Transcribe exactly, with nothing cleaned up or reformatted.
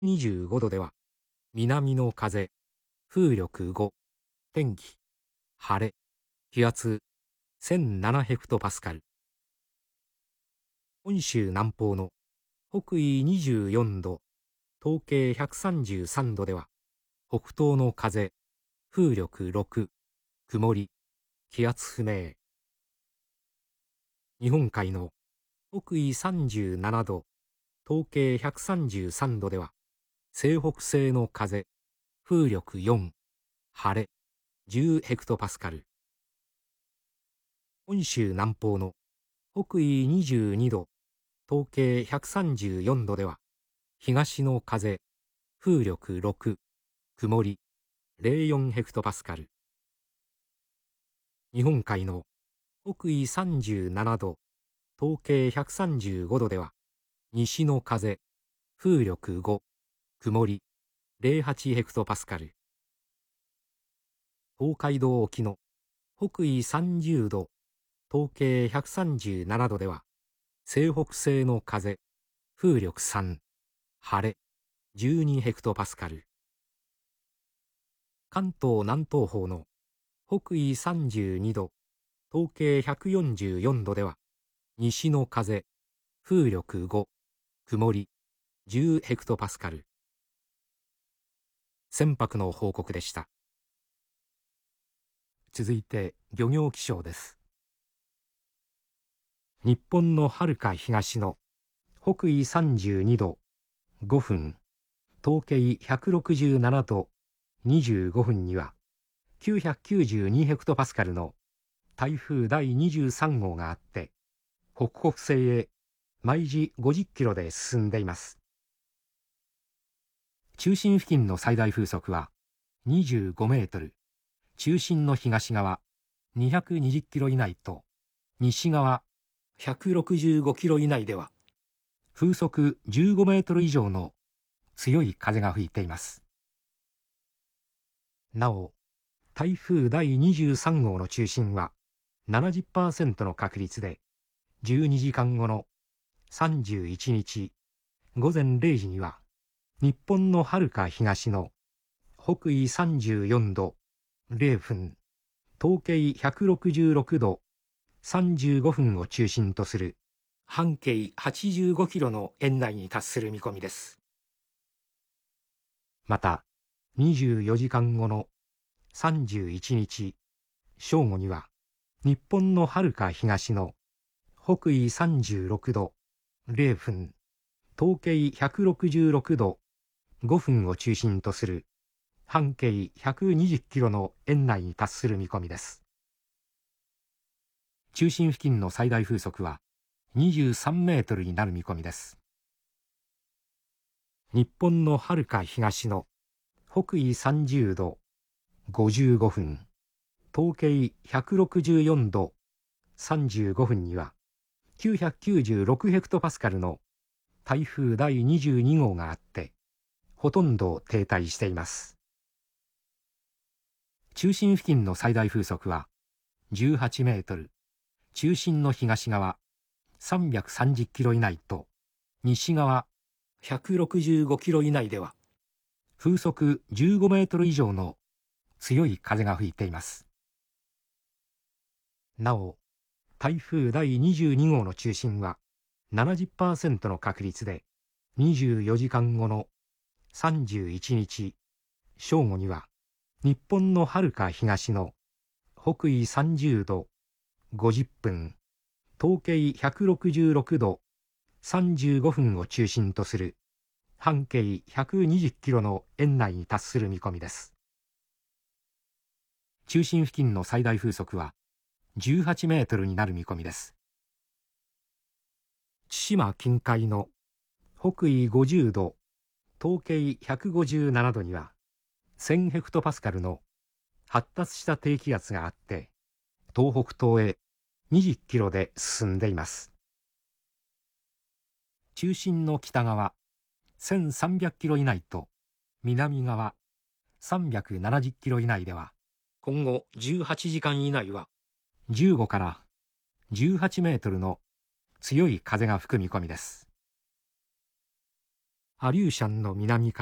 にじゅうごどでは、南の風、風力ご、天気、晴れ、気圧せんななヘクトパスカル。本州南方の北緯にじゅうよんど、東経ひゃくさんじゅうさんどでは、北東の風、風力ろく、曇り、気圧不明。日本海の北緯さんじゅうななど、東経ひゃくさんじゅうさんどでは、西北西の風、風力よん、晴れ、じゅうヘクトパスカル。本州南方の北緯にじゅうにど、東経ひゃくさんじゅうよんどでは、東の風、風力ろく、曇り、ゼロよんヘクトパスカル。日本海の北緯さんじゅうななど、東経ひゃくさんじゅうごどでは、西の風、風力ご、曇り、ゼロはちヘクトパスカル。東海道沖の北緯さんじゅうど、東経ひゃくさんじゅうななどでは、西北西の風、風力さん、晴れ、じゅうにヘクトパスカル。関東南東方の北緯さんじゅうにど、東経ひゃくよんじゅうよんどでは、西の風、風力ご、曇り、じゅうヘクトパスカル。船舶の報告でした。続いて漁業気象です。日本のはるか東の北緯さんじゅうにどごふん、東経ひゃくろくじゅうななどにじゅうごふんにはきゅうひゃくきゅうじゅうにヘクトパスカルの台風だいにじゅうさんごうがあって、北北西へ毎時ごじゅっキロで進んでいます。中心付近の最大風速はにじゅうごメートル、中心の東側にひゃくにじゅっキロ以内と西側ひゃくろくじゅうごキロ以内では風速じゅうごメートル以上の強い風が吹いています。なお、台風だいにじゅうさんごうの中心は ななじゅっパーセント の確率でじゅうにじかんごのさんじゅういちにちごぜんれいじには日本のはるか東の北緯さんじゅうよんどぜろふん、東経ひゃくろくじゅうろくどさんじゅうごふんを中心とする半径はちじゅうごキロの円内に達する見込みです。またにじゅうよじかんごのさんじゅういちにち正午には日本のはるか東の北緯さんじゅうろくどぜろふん、東経ひゃくろくじゅうろくどごふんを中心とする半径ひゃくにじゅっキロの円内に達する見込みです。中心付近の最大風速はにじゅうさんメートルになる見込みです。日本のはるか東の北緯さんじゅうどごじゅうごふん、東経ひゃくろくじゅうよんどさんじゅうごふんにはきゅうひゃくきゅうじゅうろくヘクトパスカルの台風だいにじゅうにごうがあって、ほとんど停滞しています。中心付近の最大風速はじゅうはちメートル、中心の東側さんびゃくさんじゅっキロ以内と西側ひゃくろくじゅうごキロ以内では風速じゅうごメートル以上の強い風が吹いています。なお、台風だいにじゅうにごうの中心は ななじゅっパーセント の確率でにじゅうよじかんごのさんじゅういちにち正午には日本のはるか東の北緯さんじゅうどごじゅっぷん、東経ひゃくろくじゅうろくどさんじゅうごふんを中心とする半径ひゃくにじゅっキロの円内に達する見込みです。中心付近の最大風速はじゅうはちメートルになる見込みです。千島近海の北緯ごじゅうど、東経ひゃくごじゅうななどにはせんヘクトパスカルの発達した低気圧があって、東北東へにじゅっキロで進んでいます。中心の北側せんさんびゃくキロ以内と南側さんびゃくななじゅっキロ以内では、今後じゅうはちじかん以内はじゅうごからじゅうはちメートルの強い風が吹く見込みです。 アリューシャンの南海